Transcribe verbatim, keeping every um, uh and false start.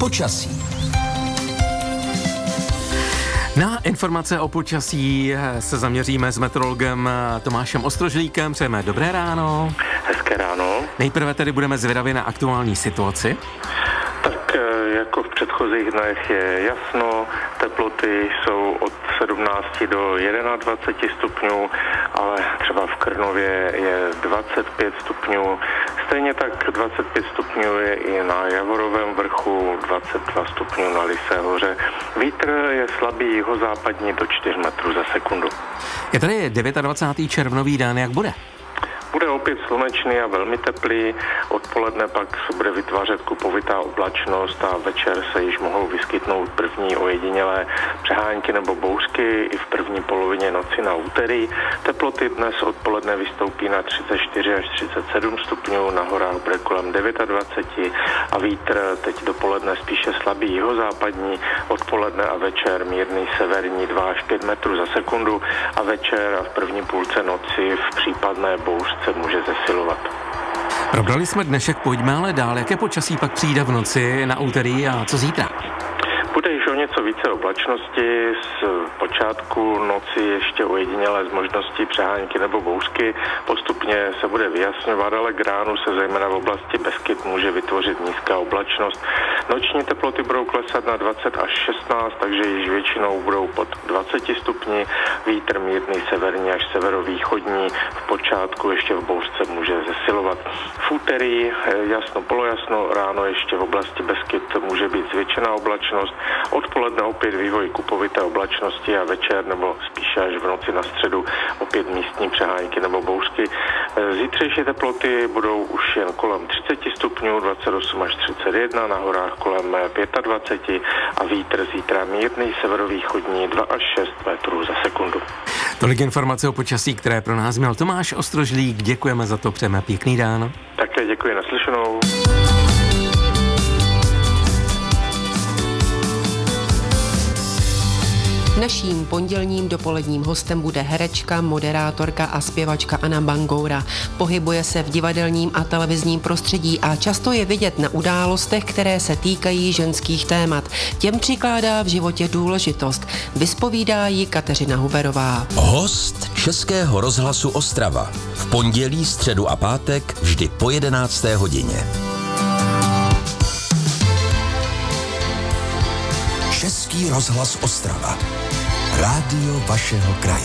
Počasí. Na informace o počasí se zaměříme s meteorologem Tomášem Ostrožlíkem. Přejeme dobré ráno. Hezké ráno. Nejprve tedy budeme zvědaví na aktuální situaci. Tak jako v předchozích dnech je jasno, teploty jsou od sedmnácti do dvaceti jedna stupňů, ale třeba v Krnově je dvacet pět stupňů. Stejně tak dvacet pět stupňů je i na Javorovém vrchu, dvacet dva stupňů na Lysé hoře. Vítr je slabý jihozápadní do čtyř metrů za sekundu. Je tady dvacátého devátého červnový den, jak bude? Bude opět slunečný a velmi teplý, odpoledne pak se bude vytvářet kupovitá oblačnost a večer se již mohou vyskytnout první ojedinělé přehánky nebo bouřky i v první polovině noci na úterý. Teploty dnes odpoledne vystoupí na třicet čtyři až třicet sedm stupňů, na horách bude kolem dvacet devět a vítr teď dopoledne spíše slabý jihozápadní, odpoledne a večer mírný severní dva až pět metrů za sekundu a večer a v první půlce noci v případné bouřce se může zesilovat. Probrali jsme dnešek, pojďme ale dál. Jaké počasí pak přijde v noci na úterý a co zítra? Bude již o něco více oblačnosti, z počátku noci ještě ojedinělé z možností přehánky nebo bouřky. Postupně se bude vyjasňovat, ale k ránu se zejména v oblasti Beskyt může vytvořit nízká oblačnost. Noční teploty budou klesat na dvacet až šestnáct, takže již většinou budou pod dvaceti stupni. Vítr mírný severní až severovýchodní. V počátku ještě v bouřce může zesilovat. V úterý jasno, polojasno, ráno ještě v oblasti Beskyt může být zvětšená oblačnost. Odpoledne opět vývoj kupovité oblačnosti a večer nebo spíše až v noci na středu opět místní přehánky nebo bouřky. Zítřejší teploty budou už jen kolem třicet stupňů, dvacet osm až třicet jedna, na horách kolem dvacet pět a vítr zítra mírný severovýchodní dva až šest metrů za sekundu. Tolik informace o počasí, které pro nás měl Tomáš Ostrožlík. Děkujeme za to, přejeme pěkný den. Také děkuji, naslyšenou. Naším pondělním dopoledním hostem bude herečka, moderátorka a zpěvačka Anna Bangoura. Pohybuje se v divadelním a televizním prostředí a často je vidět na událostech, které se týkají ženských témat. Těm přikládá v životě důležitost. Vyspovídá ji Kateřina Huberová. Host Českého rozhlasu Ostrava. V pondělí, středu a pátek vždy po jedenácté hodině. Český rozhlas Ostrava. Rádio vašeho kraje.